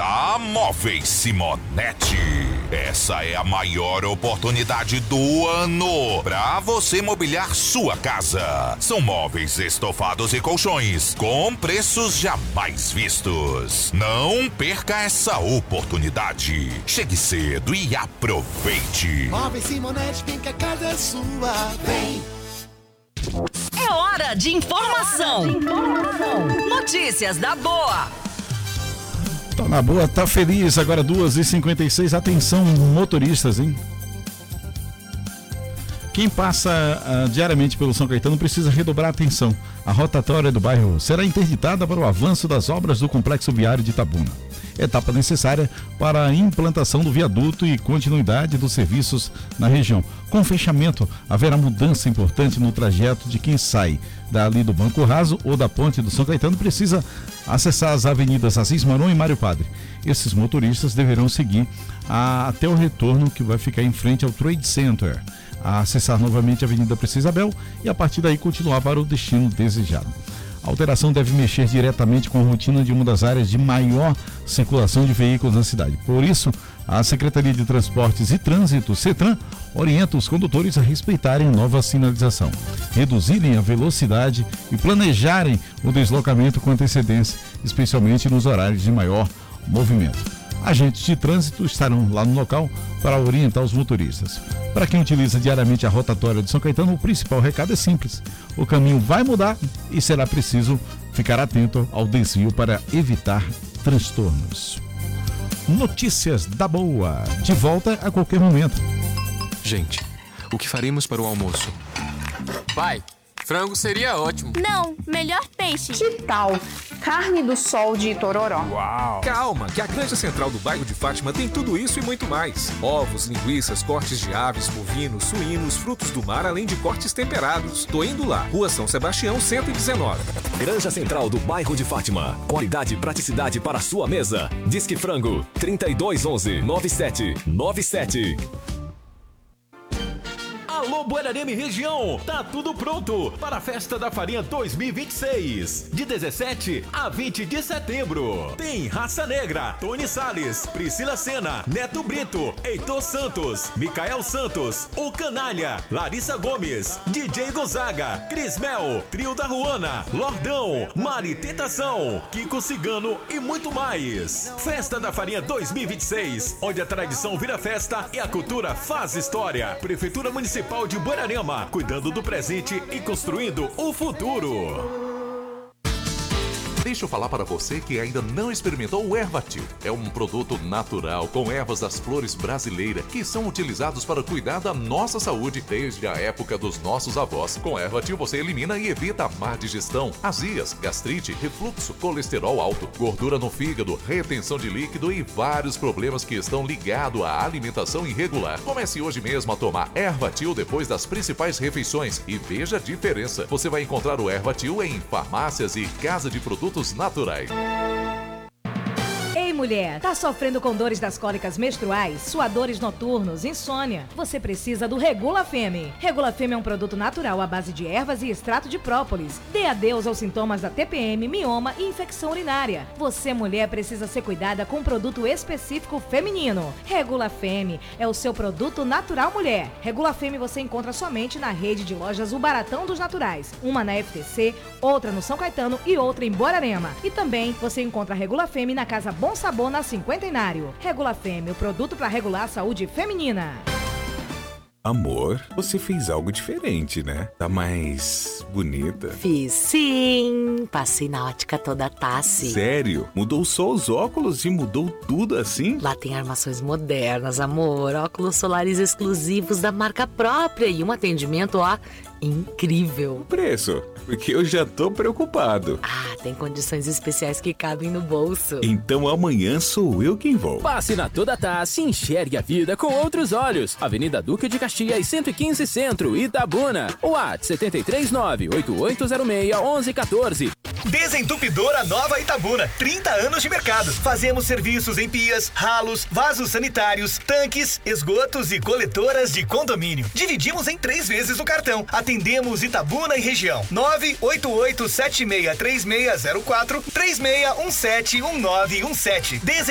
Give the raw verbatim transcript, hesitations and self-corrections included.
da Móveis Simonetti. Essa é a maior oportunidade do ano para você mobiliar sua casa. São móveis estofados e colchões com preços jamais vistos. Não perca essa oportunidade. Chegue cedo e aproveite. Móveis Simonetti, vem que a casa é sua. Vem. É hora de informação. De informação. Notícias da boa. Tá na boa, tá feliz. Agora duas e cinquenta e seis. Atenção, motoristas, hein? Quem passa uh, diariamente pelo São Caetano precisa redobrar a atenção. A rotatória do bairro será interditada para o avanço das obras do complexo viário de Itabuna. Etapa necessária para a implantação do viaduto e continuidade dos serviços na região. Com o fechamento, haverá mudança importante no trajeto de quem sai dali do Banco Raso ou da ponte do São Caetano precisa acessar as avenidas Assis Maron e Mário Padre. Esses motoristas deverão seguir a, até o retorno que vai ficar em frente ao Trade Center, a acessar novamente a Avenida Princesa Isabel e a partir daí continuar para o destino desejado. A alteração deve mexer diretamente com a rotina de uma das áreas de maior circulação de veículos na cidade. Por isso, a Secretaria de Transportes e Trânsito, CETRAN, orienta os condutores a respeitarem a nova sinalização, reduzirem a velocidade e planejarem o deslocamento com antecedência, especialmente nos horários de maior movimento. Agentes de trânsito estarão lá no local para orientar os motoristas. Para quem utiliza diariamente a rotatória de São Caetano, o principal recado é simples. O caminho vai mudar e será preciso ficar atento ao desvio para evitar transtornos. Notícias da boa, de volta a qualquer momento. Gente, o que faremos para o almoço? Pai, frango seria ótimo. Não, melhor peixe. Que tal carne do sol de Itororó? Uau! Calma, que a Granja Central do bairro de Fátima tem tudo isso e muito mais. Ovos, linguiças, cortes de aves, bovinos, suínos, frutos do mar, além de cortes temperados. Tô indo lá. Rua São Sebastião, cento e dezenove. Granja Central do bairro de Fátima. Qualidade e praticidade para a sua mesa. Disque Frango, trinta e dois onze, noventa e sete noventa e sete. Alô, Buerarema e região, tá tudo pronto para a Festa da Farinha dois mil e vinte e seis, de dezessete a vinte de setembro. Tem Raça Negra, Tony Salles, Priscila Sena, Neto Brito, Heitor Santos, Micael Santos, O Canalha, Larissa Gomes, D J Gonzaga, Cris Mel, Trio da Ruana, Lordão, Mari Tentação, Kiko Cigano e muito mais. Festa da Farinha dois mil e vinte e seis, onde a tradição vira festa e a cultura faz história. Prefeitura Municipal de Buerarema, cuidando do presente e construindo o futuro. Deixa eu falar para você que ainda não experimentou o Ervatil. É um produto natural com ervas das flores brasileiras que são utilizados para cuidar da nossa saúde desde a época dos nossos avós. Com Ervatil você elimina e evita a má digestão, azias, gastrite, refluxo, colesterol alto, gordura no fígado, retenção de líquido e vários problemas que estão ligados à alimentação irregular. Comece hoje mesmo a tomar Ervatil depois das principais refeições e veja a diferença. Você vai encontrar o Ervatil em farmácias e casa de produtos naturais. Ei, mulher, tá sofrendo com dores das cólicas menstruais, suadores noturnos, insônia? Você precisa do Regula Femme. Regula Femme é um produto natural à base de ervas e extrato de própolis. Dê adeus aos sintomas da T P M, mioma e infecção urinária. Você, mulher, precisa ser cuidada com um produto específico feminino. Regula Femme é o seu produto natural mulher. Regula Femme você encontra somente na rede de lojas O Baratão dos Naturais. Uma na F T C, outra no São Caetano e outra em Buerarema. E também você encontra a Regula Femme na Casa Bom Sabor na Cinquentenário. Regula Femme, o produto para regular a saúde feminina. Amor, você fez algo diferente, né? Tá mais bonita. Fiz sim. Passei na ótica toda Tassi. Sério? Mudou só os óculos e mudou tudo assim? Lá tem armações modernas, amor. Óculos solares exclusivos da marca própria e um atendimento, ó, incrível. O preço? Porque eu já tô preocupado. Ah, tem condições especiais que cabem no bolso. Então amanhã sou eu quem vou. Passe na Toda Tassi e enxergue a vida com outros olhos. Avenida Duque de Caxias, cento e quinze Centro, Itabuna. WhatsApp sete três nove, oito oito zero seis, um um um quatro. Desentupidora Nova Itabuna, trinta anos de mercado. Fazemos serviços em pias, ralos, vasos sanitários, tanques, esgotos e coletoras de condomínio. Dividimos em três vezes o cartão. Atendemos Itabuna e região. nove oito oito sete seis três seis zero quatro, três seis um sete um nove um sete.